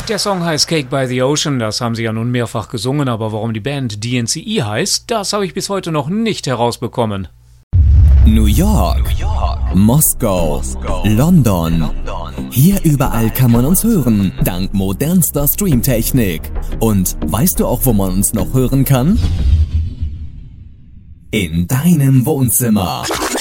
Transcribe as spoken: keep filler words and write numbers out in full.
Der Song heißt Cake by the Ocean, das haben sie ja nun mehrfach gesungen, aber warum die Band D N C E heißt, das habe ich bis heute noch nicht herausbekommen. New York, New York, Moskau, Moskau, London. London. Hier überall kann man uns hören, dank modernster Streamtechnik. Und weißt du auch, wo man uns noch hören kann? In deinem Wohnzimmer.